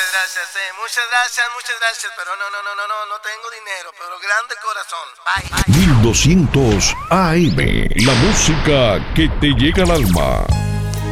muchas gracias, pero no tengo dinero, pero grande corazón. Bye. 1200 AM, la música que te llega al alma.